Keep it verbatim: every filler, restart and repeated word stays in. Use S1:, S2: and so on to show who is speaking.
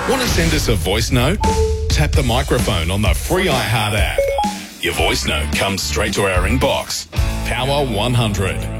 S1: Want to send us a voice note? Tap the microphone on the free iHeart app. Your voice note comes straight to our inbox. Power one hundred.